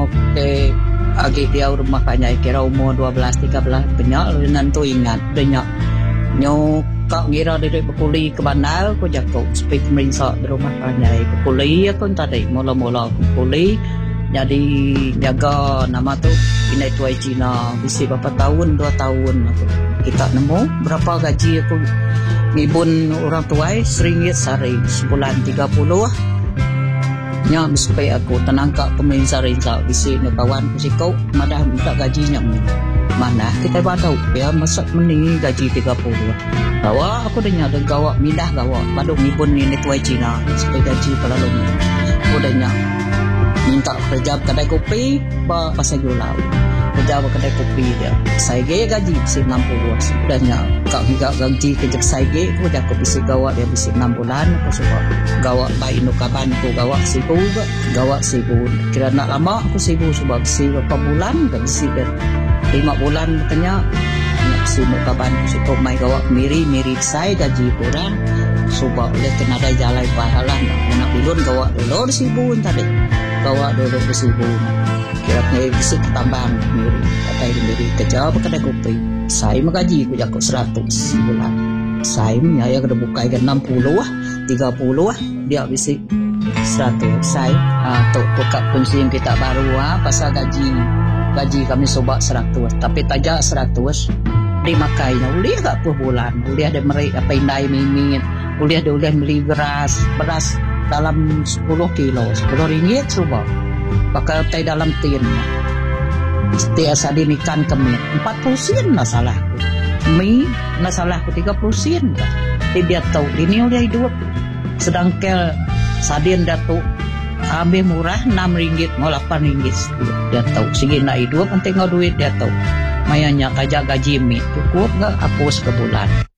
ke agi dia rumah kanya kira umur 12-13 banyak nantu ingat banyak nyo kau ngira dari berkuli ke bandar aku jatuh speak merinsok di rumah kanya berkuli aku tadi mula-mula berkuli jadi jaga nama tu ini tuai Cina bisi berapa tahun 2 tahun aku kita nemu berapa gaji aku ngibun orang tuai RM1 sehari sebulan 30 nya supaya aku tenang kak pemirsa rinsa bisi no kawan kusikau madah minta gajinya mana kita badau ya masak meni gaji 30 bawa aku dengar ada gawak mindah gawak badung ngibun ini tuai Cina supaya gaji pelalu udahnya minta kerja kedai kopi pasal jual kerja kedai kopi dia saya gaji bisi 60 sudahnya kak hingga gaji kerja saya aku dah aku bisi gawak dia bisi 6 bulan aku suka gawak bayi no kaban aku gawak 1000 kira nak lama aku 1000 sebab bisi berapa bulan gak bisi 5 bulan katanya si no kaban suka mai gawak miri saya gaji kurang sebab oleh kena ada jalan pahalan nak bilun gawak dulu 1000 tadi gawak dulu 1000 kira-kira bisa tambang miri katai miri kerja kedai kopi saya mengaji aku jakut 100 sebulan saya menyaya kena buka ke 60 30 dia bisa 100 saya untuk buka pensiun kita baru pasal gaji kami sobat 100 tapi tajak 100 dimakai boleh tak per bulan boleh ada mereka apa indai mimin boleh ada beli beras dalam 10 kilo RM10 coba pakai teh dalam tin setiap sadin ikan kemit 40 sen lah salahku mie lah salahku 30 sen lah dia tahu ini udah hidup sedangkan sadin datuk ambil murah RM6 mau RM8 dia tahu segi nak hidup penting ngau duit dia tahu mayanya kajak gaji mie cukup gak hapus ke bulan